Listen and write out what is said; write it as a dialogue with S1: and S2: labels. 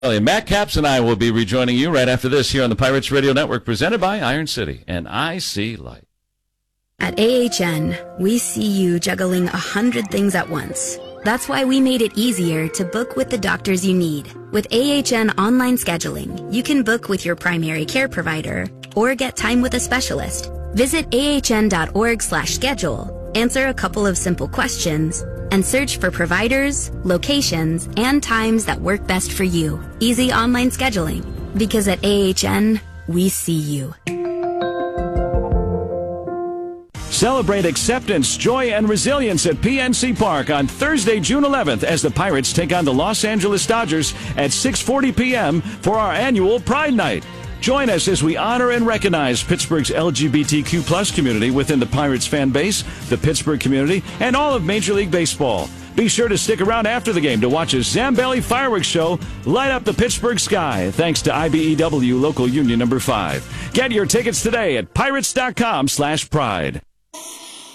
S1: Matt Capps and I will be rejoining you right after this here on the Pirates Radio Network, presented by Iron City and I See Light.
S2: At AHN, we see you juggling 100 things at once. That's why we made it easier to book with the doctors you need. With AHN online scheduling, you can book with your primary care provider or get time with a specialist. Visit ahn.org/schedule, answer a couple of simple questions, and search for providers, locations, and times that work best for you. Easy online scheduling. Because at AHN, we see you.
S3: Celebrate acceptance, joy, and resilience at PNC Park on Thursday, June 11th as the Pirates take on the Los Angeles Dodgers at 6:40 p.m. for our annual Pride Night. Join us as we honor and recognize Pittsburgh's LGBTQ+ community within the Pirates fan base, the Pittsburgh community, and all of Major League Baseball. Be sure to stick around after the game to watch a Zambelli fireworks show light up the Pittsburgh sky, thanks to IBEW Local Union Number 5. Get your tickets today at pirates.com/pride.